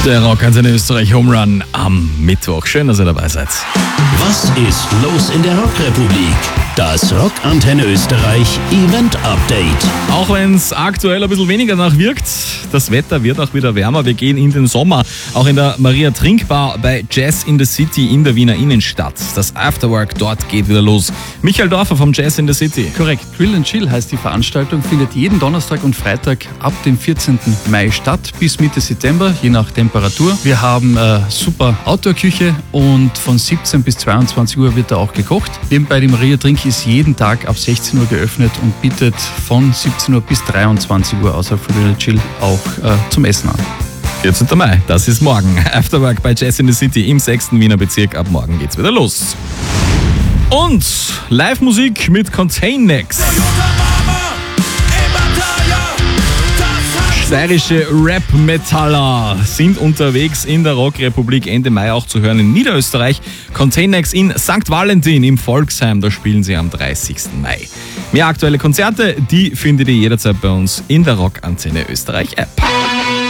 Der Rockantenne Österreich Home Run am Mittwoch. Schön, dass ihr dabei seid. Was ist los in der Rockrepublik? Das Rockantenne Österreich Event Update. Auch wenn es aktuell ein bisschen weniger nachwirkt, das Wetter wird auch wieder wärmer. Wir gehen in den Sommer. Auch in der Maria Trinkbar bei Jazz in the City in der Wiener Innenstadt. Das Afterwork dort geht wieder los. Michael Dorfer vom Jazz in the City. Korrekt. Grill and Chill heißt die Veranstaltung, findet jeden Donnerstag und Freitag ab dem 14. Mai statt bis Mitte September, je nach Temperatur. Wir haben super Outdoor-Küche und von 17 bis 22 Uhr wird da auch gekocht. Nebenbei die Maria Trink ist jeden Tag ab 16 Uhr geöffnet und bietet von 17 Uhr bis 23 Uhr außerhalb von Grill and Chill auch zum Essen an. 14. Mai, das ist morgen. Afterwork bei Jazz in the City im 6. Wiener Bezirk. Ab morgen geht's wieder los. Und Live-Musik mit Contain-Next. Steirische Rap-Metaller sind unterwegs in der Rockrepublik, Ende Mai auch zu hören in Niederösterreich. Contain-Next in St. Valentin im Volksheim, da spielen sie am 30. Mai. Mehr aktuelle Konzerte, die findet ihr jederzeit bei uns in der Rockantenne Österreich App.